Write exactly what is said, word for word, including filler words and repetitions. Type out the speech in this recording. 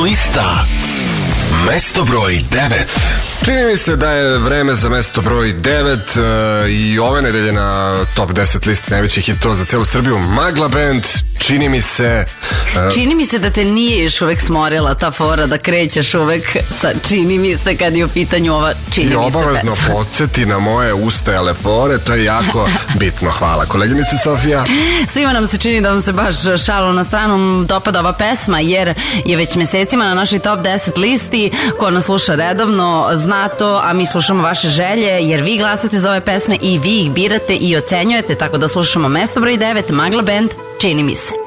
Lista mesto broj devet. Čini mi se da je vreme za mesto broj devet uh, i ove nedelje na top deset listi najvećih hitova za celu Srbiju. Magla Band, čini mi se... Uh, čini mi se da te nije još uvek smorila ta fora da krećeš uvek sa čini mi se kad je u pitanju ova čini mi se. I obavezno podsjeti na moje ustajale fore, to je jako bitno. Hvala koleginice Sofija. Svima nam se čini da vam se baš šalu na stranu dopada ova pesma, jer je već mesecima na našoj top deset listi. Ko nas sluša redovno zna to, a mi slušamo vaše želje, jer vi glasate za ove pesme i vi ih birate i ocenjujete, tako da slušamo mesto broj devet, Magla Band, čini mi se.